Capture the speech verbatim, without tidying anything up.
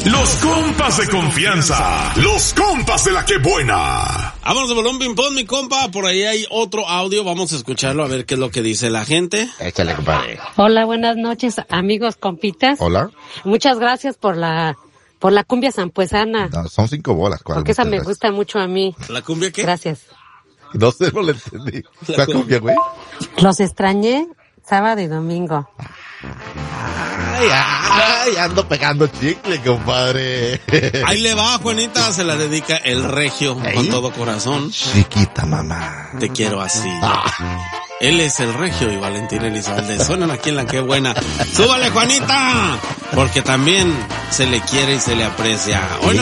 Los compas de confianza. Los compas de la que buena. Vámonos de volumen ping-pong, mi compa. Por ahí hay otro audio. Vamos a escucharlo a ver qué es lo que dice la gente. Échale, compadre. Hola, buenas noches, amigos compitas. Hola. Muchas gracias por la por la cumbia sampuesana. No, son cinco bolas. Porque esa me gusta mucho a mí. ¿La cumbia qué? Gracias. No sé, no le entendí. ¿La cumbia, güey? Los extrañé sábado y domingo. Ay, ay, ando pegando chicle, compadre. Ahí le va, Juanita, se la dedica el regio ¿Eh? con todo corazón. Chiquita, mamá. Te quiero así. Ah. Él es el regio y Valentín Elizalde. Suenan aquí en la que buena. ¡Súbale, Juanita! Porque también se le quiere y se le aprecia. Hoy no